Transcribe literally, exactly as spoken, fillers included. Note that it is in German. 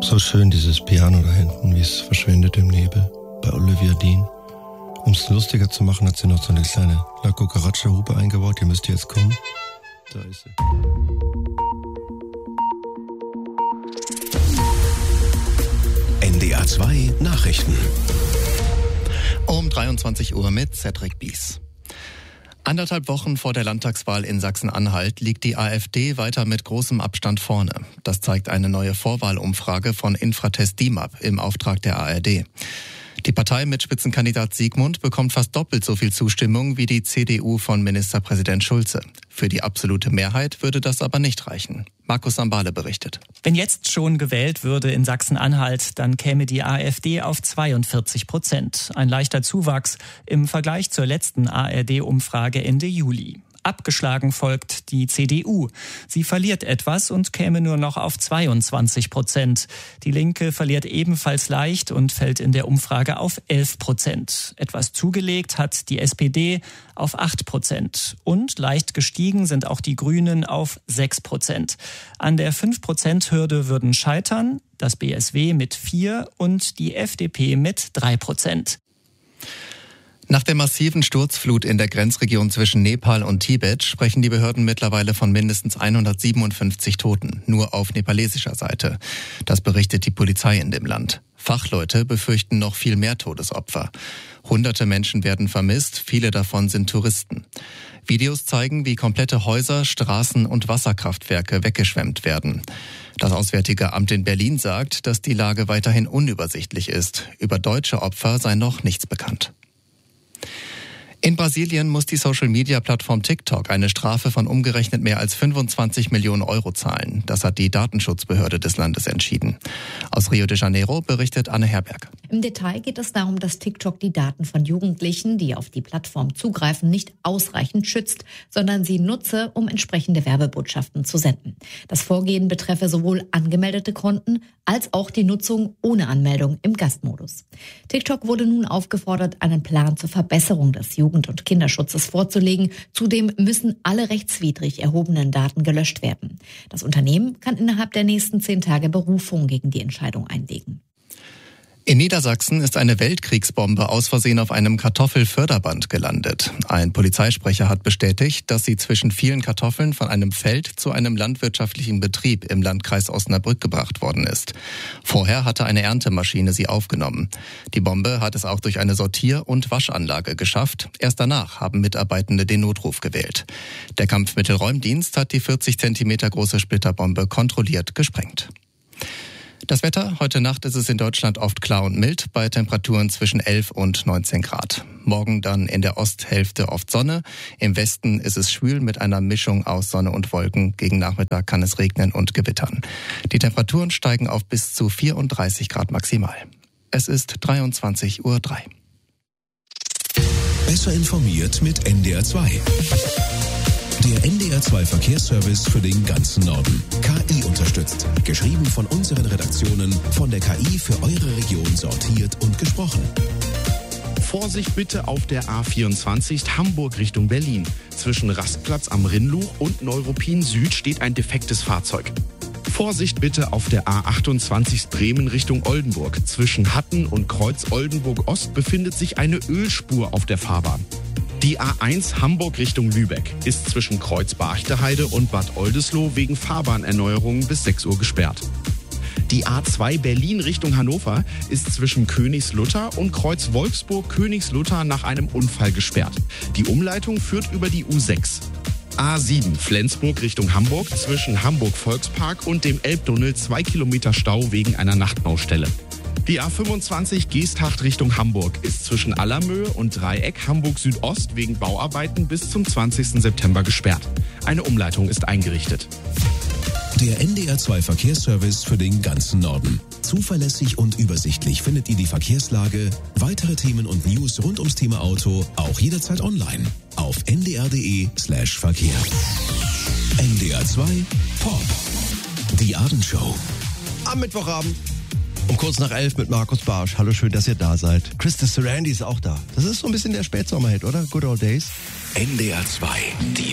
So schön dieses Piano da hinten, wie es verschwindet im Nebel bei Olivia Dean. Um es lustiger zu machen, hat sie noch so eine kleine La Cucaracha-Hupe eingebaut. Die müsste jetzt kommen. Da ist sie. N D R zwei Nachrichten. Um dreiundzwanzig Uhr mit Cedric Bies. Anderthalb Wochen vor der Landtagswahl in Sachsen-Anhalt liegt die AfD weiter mit großem Abstand vorne. Das zeigt eine neue Vorwahlumfrage von Infratest D I M A P im Auftrag der A R D. Die Partei mit Spitzenkandidat Siegmund bekommt fast doppelt so viel Zustimmung wie die C D U von Ministerpräsident Schulze. Für die absolute Mehrheit würde das aber nicht reichen. Markus Sambale berichtet. Wenn jetzt schon gewählt würde in Sachsen-Anhalt, dann käme die AfD auf zweiundvierzig Prozent. Ein leichter Zuwachs im Vergleich zur letzten A R D-Umfrage Ende Juli. Abgeschlagen folgt die C D U. Sie verliert etwas und käme nur noch auf zweiundzwanzig Prozent. Die Linke verliert ebenfalls leicht und fällt in der Umfrage auf elf Prozent. Etwas zugelegt hat die S P D auf acht Prozent. Und leicht gestiegen sind auch die Grünen auf sechs Prozent. An der fünf Prozent Hürde würden scheitern das B S W mit vier und die F D P mit drei Prozent. Nach der massiven Sturzflut in der Grenzregion zwischen Nepal und Tibet sprechen die Behörden mittlerweile von mindestens hundertsiebenundfünfzig Toten, nur auf nepalesischer Seite. Das berichtet die Polizei in dem Land. Fachleute befürchten noch viel mehr Todesopfer. Hunderte Menschen werden vermisst, viele davon sind Touristen. Videos zeigen, wie komplette Häuser, Straßen und Wasserkraftwerke weggeschwemmt werden. Das Auswärtige Amt in Berlin sagt, dass die Lage weiterhin unübersichtlich ist. Über deutsche Opfer sei noch nichts bekannt. In Brasilien muss die Social-Media-Plattform TikTok eine Strafe von umgerechnet mehr als fünfundzwanzig Millionen Euro zahlen. Das hat die Datenschutzbehörde des Landes entschieden. Aus Rio de Janeiro berichtet Anne Herberg. Im Detail geht es darum, dass TikTok die Daten von Jugendlichen, die auf die Plattform zugreifen, nicht ausreichend schützt, sondern sie nutze, um entsprechende Werbebotschaften zu senden. Das Vorgehen betreffe sowohl angemeldete Konten als auch die Nutzung ohne Anmeldung im Gastmodus. TikTok wurde nun aufgefordert, einen Plan zur Verbesserung des Jugend- und Kinderschutzes vorzulegen. Zudem müssen alle rechtswidrig erhobenen Daten gelöscht werden. Das Unternehmen kann innerhalb der nächsten zehn Tage Berufung gegen die Entscheidung einlegen. In Niedersachsen ist eine Weltkriegsbombe aus Versehen auf einem Kartoffelförderband gelandet. Ein Polizeisprecher hat bestätigt, dass sie zwischen vielen Kartoffeln von einem Feld zu einem landwirtschaftlichen Betrieb im Landkreis Osnabrück gebracht worden ist. Vorher hatte eine Erntemaschine sie aufgenommen. Die Bombe hat es auch durch eine Sortier- und Waschanlage geschafft. Erst danach haben Mitarbeitende den Notruf gewählt. Der Kampfmittelräumdienst hat die vierzig Zentimeter große Splitterbombe kontrolliert gesprengt. Das Wetter, heute Nacht ist es in Deutschland oft klar und mild, bei Temperaturen zwischen elf und neunzehn Grad. Morgen dann in der Osthälfte oft Sonne, im Westen ist es schwül mit einer Mischung aus Sonne und Wolken. Gegen Nachmittag kann es regnen und gewittern. Die Temperaturen steigen auf bis zu vierunddreißig Grad maximal. Es ist dreiundzwanzig Uhr drei. Besser informiert mit N D R zwei. Der N D R zwei Verkehrsservice für den ganzen Norden. K I unterstützt. Geschrieben von unseren Redaktionen, von der K I für eure Region sortiert und gesprochen. Vorsicht bitte auf der A vierundzwanzig Hamburg Richtung Berlin. Zwischen Rastplatz am Rinnluch und Neuruppin Süd steht ein defektes Fahrzeug. Vorsicht bitte auf der A achtundzwanzig Bremen Richtung Oldenburg. Zwischen Hatten und Kreuz Oldenburg Ost befindet sich eine Ölspur auf der Fahrbahn. Die A eins Hamburg Richtung Lübeck ist zwischen Kreuz Barchteheide und Bad Oldesloe wegen Fahrbahnerneuerungen bis sechs Uhr gesperrt. Die A zwei Berlin Richtung Hannover ist zwischen Königslutter und Kreuz Wolfsburg-Königslutter nach einem Unfall gesperrt. Die Umleitung führt über die U sechs. A sieben Flensburg Richtung Hamburg zwischen Hamburg-Volkspark und dem Elbtunnel zwei Kilometer Stau wegen einer Nachtbaustelle. Die A fünfundzwanzig Geesthacht Richtung Hamburg ist zwischen Allermöhe und Dreieck Hamburg Südost wegen Bauarbeiten bis zum zwanzigsten September gesperrt. Eine Umleitung ist eingerichtet. Der N D R zwei Verkehrsservice für den ganzen Norden. Zuverlässig und übersichtlich findet ihr die Verkehrslage, weitere Themen und News rund ums Thema Auto auch jederzeit online auf n d r punkt d e slash verkehr. N D R zwei Pop. Die Abendshow. Am Mittwochabend. Um kurz nach elf mit Markus Barsch. Hallo, schön, dass ihr da seid. Krista Sarandon ist auch da. Das ist so ein bisschen der Spätsommerhit, oder? Good Old Days. N D R zwei. Die